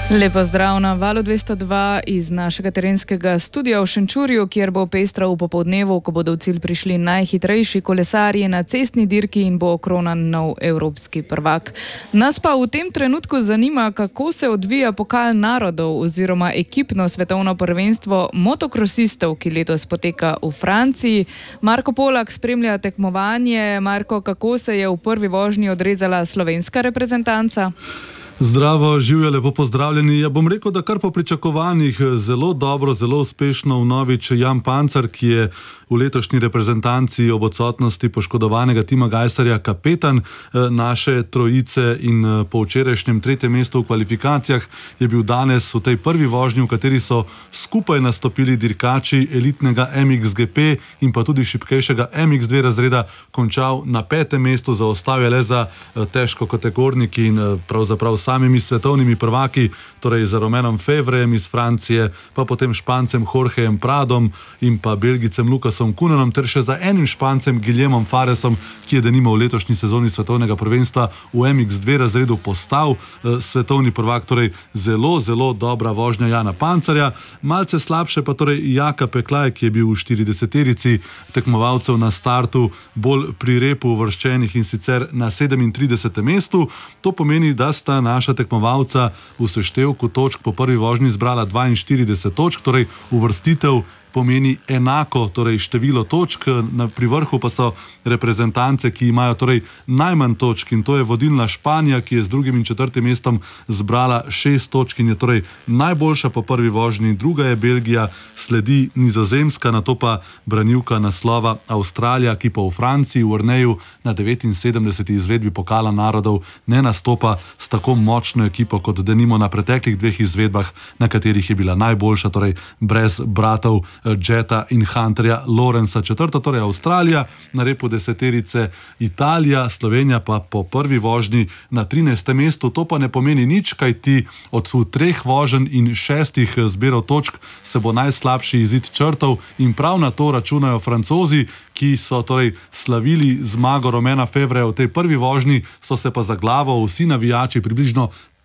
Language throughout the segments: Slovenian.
Lepo zdrav na Valu 202 iz našega terenskega studia v Šenčurju, kjer bo pestro v popoldnevu, ko bodo v cilj prišli najhitrejši kolesarji na cestni dirki in bo okronan nov evropski prvak. Nas pa v tem trenutku zanima, kako se odvija pokal narodov oziroma ekipno svetovno prvenstvo motokrosistov, ki letos poteka v Franciji. Marko Polak spremlja tekmovanje. Marko, kako se je v prvi vožnji odrezala slovenska reprezentanca? Zdravo, živjo, lepo pozdravljeni. Ja, bom rekel, da kar po pričakovanjih zelo dobro, zelo uspešno vnovič Jan Pancar, ki je v letošnji reprezentanci ob odsotnosti poškodovanega Tima Gajserja kapetan naše trojice in po včerajšnjem tretjem mestu v kvalifikacijah je bil danes v tej prvi vožnji, v kateri so skupaj nastopili dirkači elitnega MXGP in pa tudi šibkejšega MX2 razreda, končal na 5. mestu, zaostal je le za težko kategorniki in pravzaprav samimi svetovnimi prvaki, torej za Romanom Fevrejem iz Francije, pa potem Špancem Jorgejem Pradom in pa Belgicem Lukasom Kunanom ter še za enim Špancem Guillemom Faresom, ki je denimo v letošnji sezoni svetovnega prvenstva v MX2 razredu postal svetovni prvak, torej zelo, zelo dobra vožnja Jana Pancarja. Malce slabše pa torej Jaka Peklaj, ki je bil v 40-terici tekmovalcev na startu bolj pri repu uvrščenih in sicer na 37. mestu. To pomeni, da sta naša tekmovalca v seštevku točk po prvi vožnji zbrala 42 točk, torej uvrstitev pomeni enako, torej število točk, pri vrhu pa so reprezentance, ki imajo torej najmanj točk in to je vodilna Španija, ki je z 2. in 4. mestom zbrala 6 točk in je torej najboljša po prvi vožnji. Druga je Belgija, sledi Nizozemska, nato pa branilka naslova Avstralija, ki pa v Franciji v Orneju na 79. izvedbi pokala narodov ne nastopa s tako močno ekipo kot denimo na preteklih 2 izvedbah, na katerih je bila najboljša, torej brez bratov Jetta in Hunterja Lawrencea. Četrta torej Avstralija, na repu 10. Italija, Slovenija pa po prvi vožnji na 13. mestu. To pa ne pomeni nič, kajti od 3 voženj in 6 zbirov točk se bo najslabši izid črtal in prav na to računajo Francozi, ki so torej slavili zmago Romana Fevreja v tej prvi vožnji, so se pa za glavo vsi navijači, približno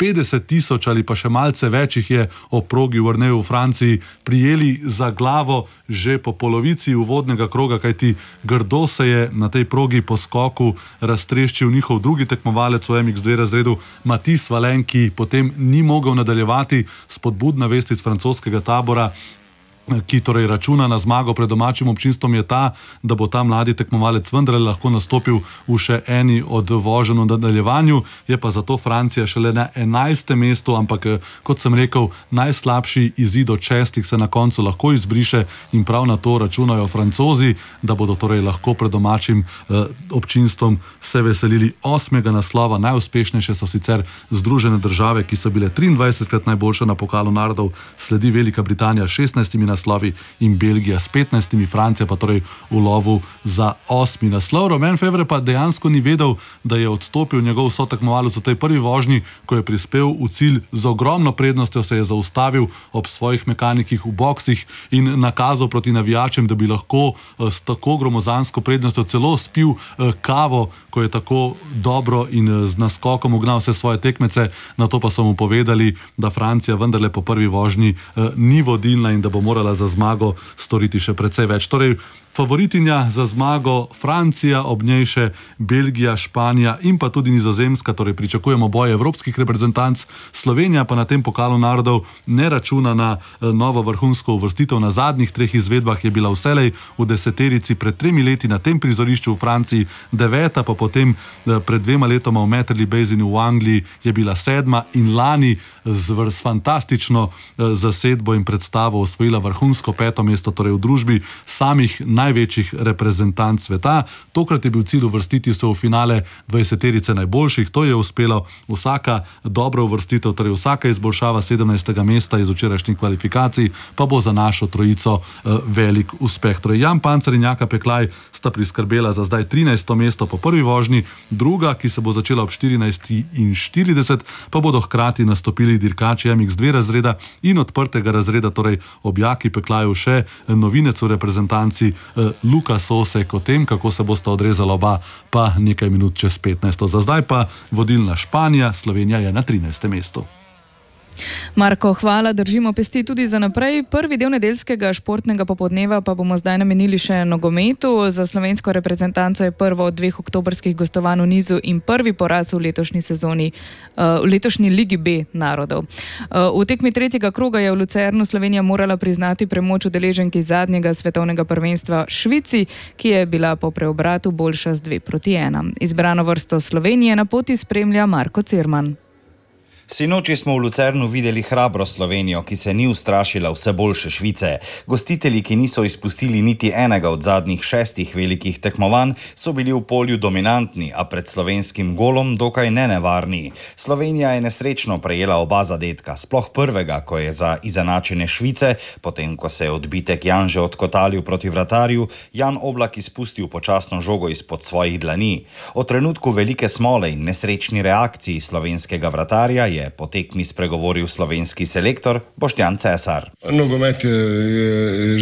50,000 ali pa še malce več jih je o progi v Orneju v Franciji, prijeli za glavo že po polovici uvodnega kroga, kajti grdo se je na tej progi po skoku raztreščil njihov drugi tekmovalec v MX2 razredu Mathys Valin, ki potem ni mogel nadaljevati. Spodbudna vest iz francoskega tabora, ki torej računa na zmago pred domačim občinstvom, je ta, da bo ta mladi tekmovalec vendarle lahko nastopil v še eni od voženj v nadaljevanju. Je pa zato Francija šele na 11. mestu, ampak kot sem rekel, najslabši izid od 6 se na koncu lahko izbriše in prav na to računajo Francozi, da bodo torej lahko pred domačim občinstvom se veselili 8. naslova. Najuspešnejše so sicer Združene države, ki so bile 23krat najboljše na pokalu narodov, sledi Velika Britanija 16 naslovi in Belgija s 15, Francija pa torej v lovu za 8. naslov. Romain Fevre pa dejansko ni vedel, da je odstopil njegov sotekmovalec v tej prvi vožnji, ko je prispel v cilj z ogromno prednostjo, se je zaustavil ob svojih mekanikih v boksih in nakazal proti navijačem, da bi lahko s tako gromozansko prednostjo celo spil kavo, ko je tako dobro in z naskokom ugnal vse svoje tekmece. Na to pa so mu povedali, da Francija vendarle po prvi vožnji ni vodilna in da bo morala za zmago storiti še precej več. Torej, favoritinja za zmago Francija, ob njej še Belgija, Španija in pa tudi Nizozemska, torej pričakujemo boje evropskih reprezentanc. Slovenija pa na tem pokalu narodov ne računa na novo vrhunsko uvrstitev. Na zadnjih 3 izvedbah je bila vselej v 10. pred 3 leti na tem prizorišču v Franciji 9, pa potem pred 2 letoma v Metterley Basinu v Angliji je bila 7 in lani s fantastično zasedbo in predstavo osvojila vrhunsko 5. mesto, torej v družbi samih največjih reprezentanc sveta. Tokrat je bil cilj uvrstiti se v finale 20 najboljših. To je uspelo. Vsaka dobra uvrstitev, torej vsaka izboljšava 17. mesta iz včerajšnjih kvalifikacij, pa bo za našo trojico velik uspeh. Torej Jan Pancar in Jaka Peklaj sta priskrbela za zdaj 13. mesto po prvi vožnji, druga, ki se bo začela ob 14:40, pa bodo hkrati nastopili dirkači MX2 razreda in odprtega razreda, torej ob Jaki Peklaju še novinec v reprezentanci Luka Sosek. O tem, kako se bosta odrezala oba, pa nekaj minut čez 15. Za zdaj pa vodilna Španija, Slovenija je na 13. mestu. Marko, hvala, držimo pesti tudi za naprej. Prvi del nedeljskega športnega popoldneva pa bomo zdaj namenili še nogometu. Za slovensko reprezentanco je prvo od 2 oktobrskih gostovanj v nizu in prvi poraz v letošnji sezoni, v letošnji Ligi B narodov. V tekmi 3. kroga je v Lucernu Slovenija morala priznati premoč udeleženki zadnjega svetovnega prvenstva Švici, ki je bila po preobratu boljša z 2-1. Izbrano vrsto Slovenije na poti spremlja Marko Cirman. Sinoči smo v Lucernu videli hrabro Slovenijo, ki se ni ustrašila vse boljše Švice. Gostitelji, ki niso izpustili niti enega od zadnjih 6 velikih tekmovanj, so bili v polju dominantni, a pred slovenskim golom dokaj nenevarni. Slovenija je nesrečno prejela oba zadetka, sploh prvega, ko je za izenačene Švice, potem ko se je odbitek Jan že odkotalil proti vratarju, Jan Oblak izpustil počasno žogo izpod svojih dlani. O trenutku velike smole in nesrečni reakciji slovenskega vratarja je po tekmi spregovoril slovenski selektor Boštjan Cesar. Nogomet je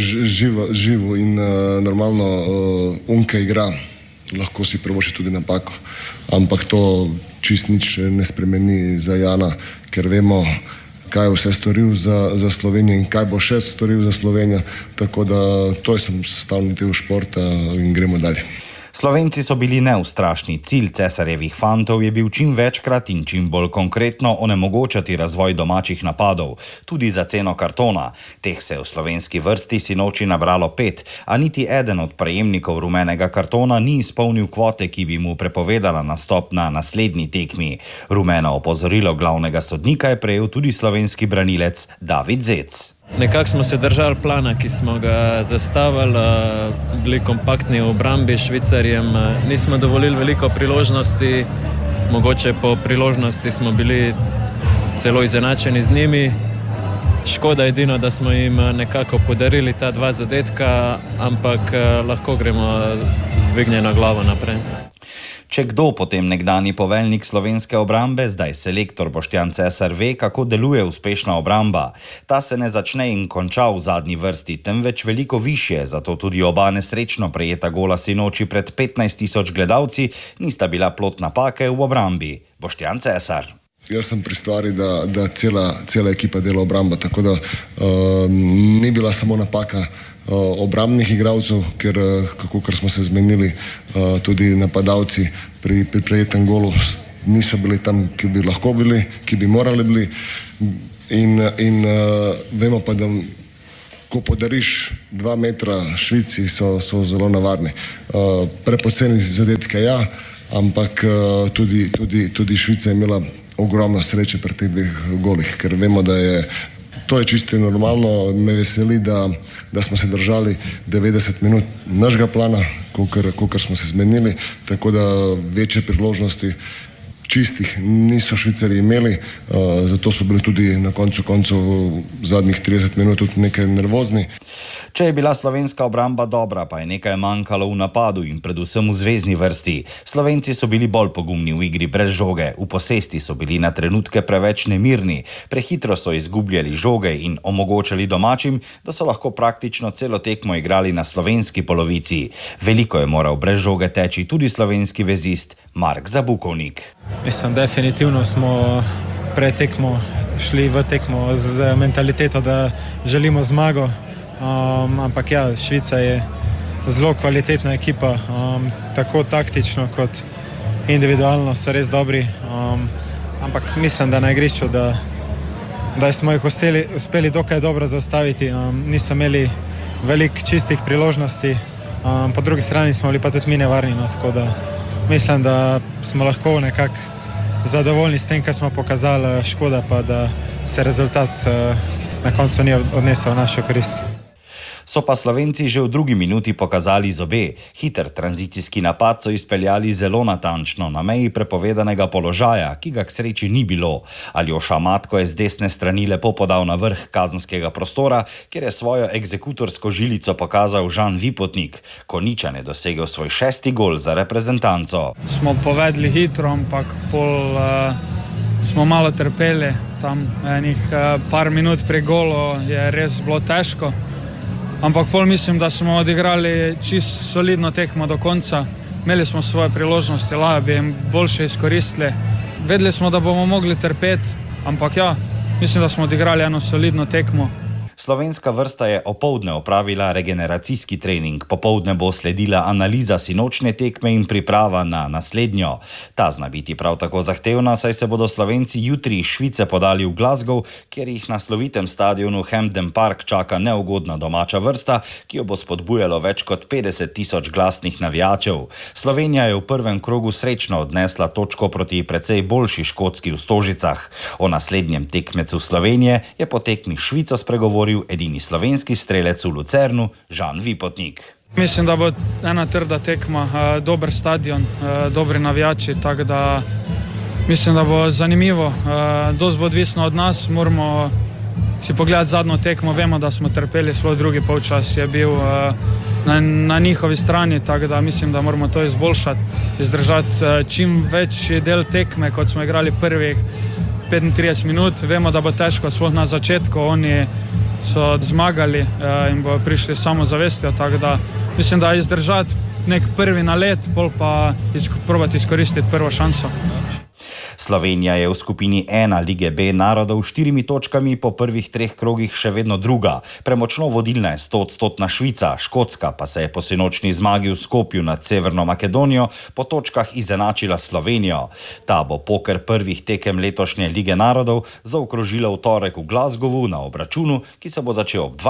živo in normalno unka igra. Lahko si privošči tudi napako, ampak to čist nič ne spremeni za Jana, ker vemo, kaj je vse storil za Slovenijo in kaj bo še storil za Slovenijo, tako da to je sestavni del športa in gremo dalje. Slovenci so bili neustrašni. Cilj Cesarjevih fantov je bil čim večkrat in čim bolj konkretno onemogočati razvoj domačih napadov, tudi za ceno kartona. Teh se je v slovenski vrsti sinoči nabralo 5, a niti eden od prejemnikov rumenega kartona ni izpolnil kvote, ki bi mu prepovedala nastop na naslednji tekmi. Rumeno opozorilo glavnega sodnika je prejel tudi slovenski branilec David Zec. Nekako smo se držali plana, ki smo ga zastavili, bili kompaktni v obrambi Švicarjem, nismo dovolili veliko priložnosti, mogoče po priložnosti smo bili celo izenačeni z njimi. Škoda edino, da smo jim nekako podarili ta 2 zadetka, ampak lahko gremo z dvignjeno glavo naprej. Če kdo, potem nekdanji poveljnik slovenske obrambe, zdaj selektor Boštjan Cesar ve, kako deluje uspešna obramba. Ta se ne začne in konča v zadnji vrsti, temveč veliko višje, zato tudi oba nesrečno prejeta gola sinoči pred 15.000 gledalci nista bila plod napake v obrambi. Boštjan Cesar. Jaz sem pri stvari, da cela ekipa dela obramba, tako da ni bila samo napaka obrambnih igralcev, ker kakor smo se zmenili, tudi napadalci pri prejetem golu niso bili tam, ki bi lahko bili, ki bi morali bili in vemo pa, da ko podariš 2 metra Švici, so zelo navarni. Prepoceni zadetke ja, ampak tudi Švica je imela ogromno sreče pri teh 2 golih, ker vemo, da je to je čisto normalno. Me veseli, da smo se držali 90 minut našega plana, kolikor smo se zmenili, tako da večje priložnosti čistih niso Švicarji imeli, zato so bili tudi na koncu zadnjih 30 minut tudi nekaj nervozni. Če je bila slovenska obramba dobra, pa je nekaj manjkalo v napadu in predvsem v zvezni vrsti. Slovenci so bili bolj pogumni v igri brez žoge, v posesti so bili na trenutke preveč nemirni, prehitro so izgubljali žoge in omogočali domačim, da so lahko praktično celo tekmo igrali na slovenski polovici. Veliko je moral brez žoge teči tudi slovenski vezist Mark Zabukovnik. Mislim, definitivno smo pred tekmo šli v tekmo z mentaliteto, da želimo zmago. Ampak ja, Švica je zelo kvalitetna ekipa, tako taktično kot individualno so res dobri, ampak mislim, da na igrišču, da smo jih uspeli dokaj dobro zastaviti, niso imeli veliko čistih priložnosti, po drugi strani smo bili pa tudi mi nevarni, tako da mislim, da smo lahko nekako zadovoljni s tem, kar smo pokazali, škoda pa, da se rezultat na koncu ni odnesel v našo korist. So pa Slovenci že v 2. minuti pokazali zobe. Hiter tranzicijski napad so izpeljali zelo natančno, na meji prepovedanega položaja, ki ga k sreči ni bilo. Aljoša Matko je z desne strani lepo podal na vrh kazenskega prostora, kjer je svojo egzekutorsko žilico pokazal Žan Vipotnik. Konjičan je dosegel svoj 6. gol za reprezentanco. Smo povedli hitro, ampak smo malo trpeli. Tam enih par minut pri golu je res bilo težko. Ampak mislim, da smo odigrali čisto solidno tekmo do konca. Imeli smo svoje priložnosti, lahko bi jim boljše izkoristili. Vedeli smo, da bomo mogli trpeti, ampak ja, mislim, da smo odigrali eno solidno tekmo. Slovenska vrsta je opoldne opravila regeneracijski trening, popoldne bo sledila analiza sinočnje tekme in priprava na naslednjo. Ta zna biti prav tako zahtevna, saj se bodo Slovenci jutri iz Švice podali v Glasgow, kjer jih na slovitem stadionu Hampden Park čaka neugodna domača vrsta, ki jo bo spodbujalo več kot 50.000 glasnih navijačev. Slovenija je v prvem krogu srečno odnesla točko proti precej boljši Škotski v Stožicah. O naslednjem tekmecu Slovenije je po tekmi Švico spregovoril edini slovenski strelec v Lucernu, Žan Vipotnik. Mislim, da bo ena trda tekma, dober stadion, dobri navijači, tako da mislim, da bo zanimivo. Dosti bo odvisno od nas, moramo si pogledati zadnjo tekmo, vemo, da smo trpeli, svoj drugi polčas je bil na njihovi strani, tako da mislim, da moramo to izboljšati, izdržati čim večji del tekme, kot smo igrali prvih 35 minut. Vemo, da bo težko, sploh na začetku, oni so zmagali in bo prišli samo zavestjo, tako da mislim, da izdržati nek prvi nalet, pol pa probati izkoristiti prvo šanso. Slovenija je v skupini 1 Lige B narodov 4 točkami po prvih 3 krogih še vedno druga. Premočno vodilna je 100-odstotna Švica, Škotska pa se je po sinočni zmagi v Skopju nad Severno Makedonijo po točkah izenačila Slovenijo. Ta bo poker prvih tekem letošnje Lige narodov zaokrožila v torek v Glasgowu na obračunu, ki se bo začel ob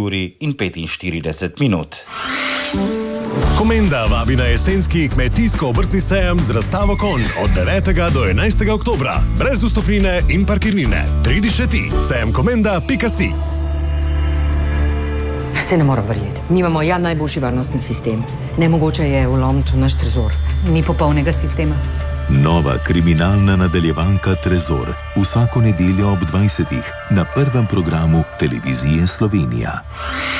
20:45. Komenda vabi na jesenski kmetijsko-obrtni sejem z razstavo konj od 9. do 11. oktobra. Brez vstopnine in parkirnine. Pridi še ti, sejemkomenda.si. Se ne moram verjeti. Mi imamo najboljši varnostni sistem. Nemogoče je vlomiti v naš trezor. Ni popolnega sistema. Nova kriminalna nadaljevanka Trezor. Vsako nedeljo ob 20. na prvem programu Televizije Slovenija.